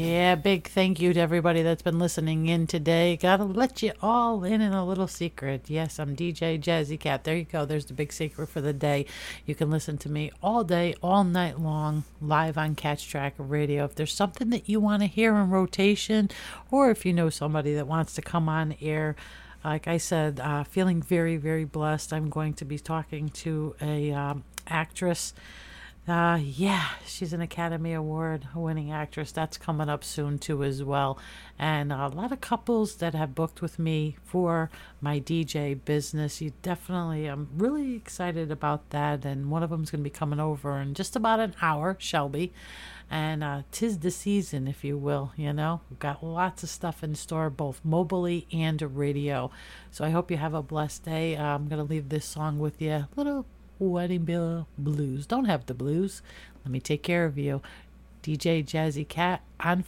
Yeah, big thank you to everybody that's been listening in today. Gotta let you all in a little secret. Yes, I'm DJ Jazzy Cat. There you go. There's the big secret for the day. You can listen to me all day, all night long, live on Catch Track Radio. If there's something that you want to hear in rotation, or if you know somebody that wants to come on air, like I said, feeling very, very blessed. I'm going to be talking to a actress. Yeah, she's an Academy Award winning actress. That's coming up soon too as well. And a lot of couples that have booked with me for my DJ business. I'm really excited about that. And one of them's going to be coming over in just about an hour, Shelby. And 'tis the season, if you will, you know. We've got lots of stuff in store, both mobily and radio. So I hope you have a blessed day. I'm going to leave this song with you. Little Wedding Bill Blues. Don't have the blues. Let me take care of you. DJ Jazzy Cat on